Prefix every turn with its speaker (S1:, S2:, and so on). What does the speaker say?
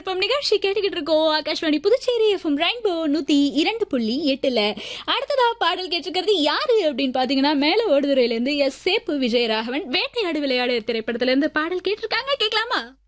S1: விருப்பம் நிகழ்ச்சி கேட்டுக்கிட்டு இருக்கோம். ஆகாஷ்வாணி புதுச்சேரி எஃப்எம் ரெயின்போ 102.8ல அடுத்ததா பாடல் கேட்டிருக்கிறது யாரு அப்படின்னு பாத்தீங்கன்னா, மேல ஓடுதுறையில இருந்து எஸ் சேப்பு விஜயராகவன் வேட்டையாடு விளையாடு திரைப்படத்துல இருந்து பாடல் கேட்டிருக்காங்க. கேட்கலாமா?